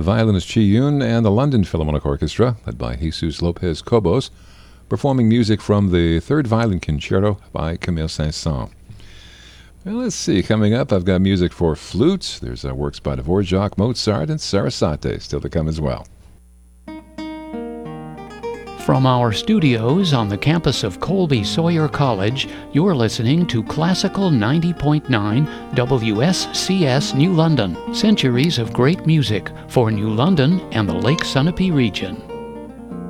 violinist Chi Yun and the London Philharmonic Orchestra, led by Jesus Lopez Cobos, performing music from the Third Violin Concerto by Camille Saint-Saëns. Well, let's see. Coming up, I've got music for flute. There's works by Dvorak, Mozart, and Sarasate still to come as well. From our studios on the campus of Colby Sawyer College, you're listening to Classical 90.9 WSCS New London. Centuries of great music for New London and the Lake Sunapee region.